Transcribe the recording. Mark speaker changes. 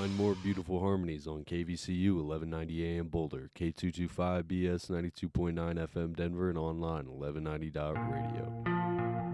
Speaker 1: and more beautiful harmonies on KVCU 1190 AM Boulder, K225BS 92.9 FM Denver, and online 1190.radio.